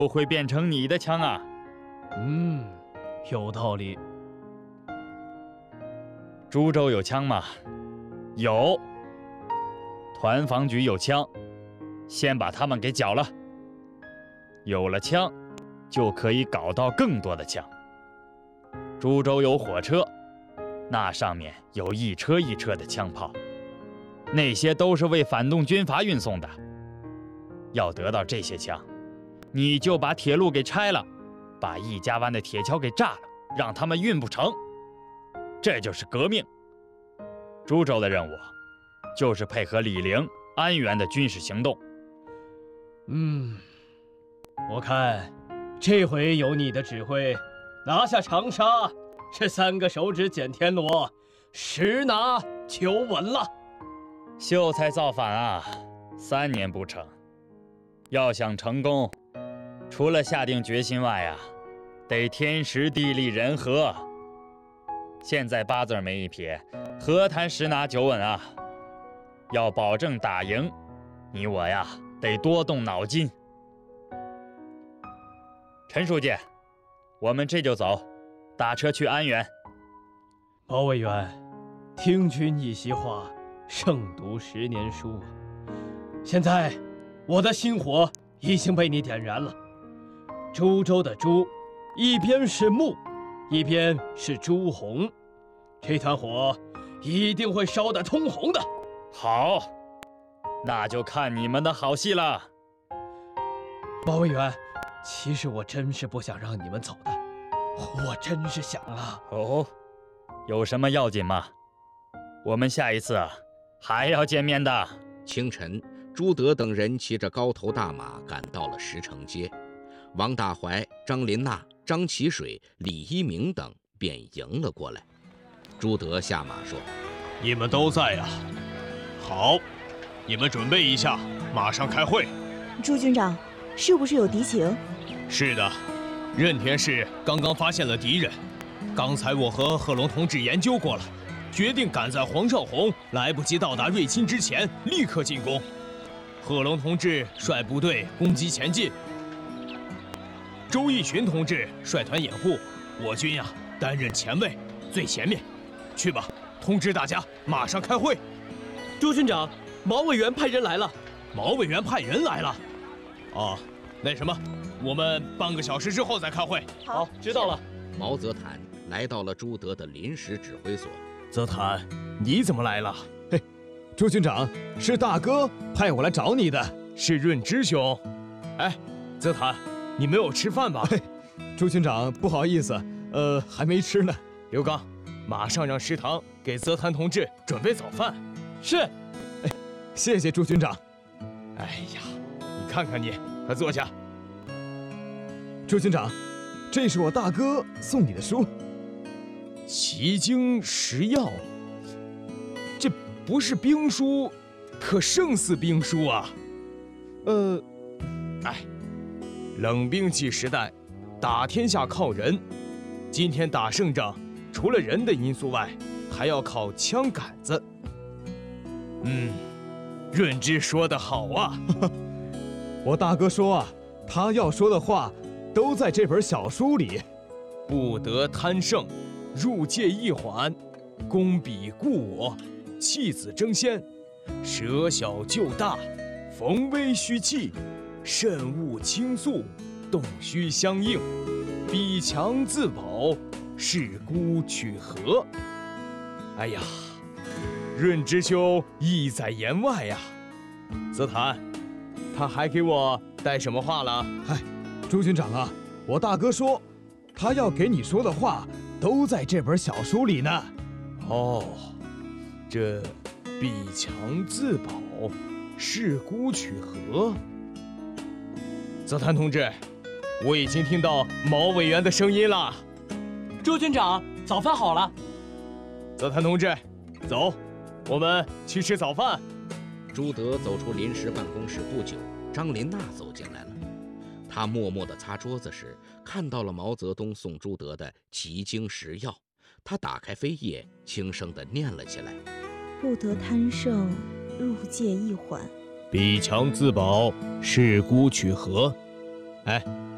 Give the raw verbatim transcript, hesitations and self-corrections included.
不会变成你的枪啊。 嗯，有道理。 株洲有枪吗？有。团防局有枪，先把他们给缴了。有了枪，就可以搞到更多的枪。株洲有火车，那上面有一车一车的枪炮，那些都是为反动军阀运送的。要得到这些枪，你就把铁路给拆了，把易家湾的铁桥给炸了，让他们运不成。这就是革命。株洲的任务就是配合李陵、安源的军事行动。 嗯，我看这回有你的指挥，拿下长沙是三个手指捡天罗，十拿九稳了。 秀才造反啊，三年不成。要想成功，除了下定决心外啊，得天时地利人和。现在八字没一撇，何谈十拿九稳啊？要保证打赢，你我呀得多动脑筋。陈书记，我们这就走，打车去安源。 毛委员，听君一席话，胜读十年书啊！现在我的心火已经被你点燃了。株洲的株，一边是木，一边是朱红，这团火一定会烧得通红的。 好，那就看你们的好戏了。 毛委员，其实我真是不想让你们走的，我真是想啊。 哦，有什么要紧吗？我们下一次啊还要见面的。 清晨，朱德等人骑着高头大马赶到了石城街，王大怀、张林娜、张启水、李一鸣等便迎了过来。朱德下马说：“ 你们都在呀、啊，好，你们准备一下，马上开会。” 朱军长，是不是有敌情？ 是的，任田市刚刚发现了敌人，刚才我和贺龙同志研究过了，决定赶在黄绍竑来不及到达瑞钦之前立刻进攻。贺龙同志率部队攻击前进，周逸群同志率团掩护，我军呀、啊、担任前卫，最前面。去吧，通知大家马上开会。 朱军长，毛委员派人来了。 毛委员派人来了。哦，那什么，我们半个小时之后再开会。 好，知道了。 毛泽坦来到了朱德的临时指挥所。 泽坦，你怎么来了？ 嘿，朱军长，是大哥派我来找你的。 是润之兄。哎，泽坦，你没有吃饭吧？ 嘿，朱军长，不好意思，呃，还没吃呢。 刘刚，马上让食堂给泽坦同志准备早饭。 是。 哎，谢谢朱军长。 哎呀，你看看你，快坐下。 朱军长，这是我大哥送你的书。 奇经十要，这不是兵书，可胜似兵书啊。 呃， 哎，冷兵器时代，打天下靠人。今天打胜仗，除了人的因素外，还要靠枪杆子。嗯，润之说得好啊。 我大哥说啊，他要说的话都在这本小书里。 不得贪胜，入界易缓，攻彼固我，弃子争先，舍小救大，逢危须弃，慎勿轻速，动须相应，彼强自保，是孤取和。哎呀，润之兄意在言外呀。泽坦，他还给我带什么话了？ 嗨，朱军长啊，我大哥说，他要给你说的话都在这本小书里呢。 哦，这彼强自保，是孤取和。泽坦同志，我已经听到毛委员的声音了。 朱军长，早饭好了。 泽坦同志，走，我们去吃早饭。 朱德走出临时办公室不久，张林娜走进来了。他默默地擦桌子时，看到了毛泽东送朱德的《奇经十要》，他打开扉页，轻声地念了起来： 不得贪胜，入界易缓， 彼强自保，是孤取和。哎，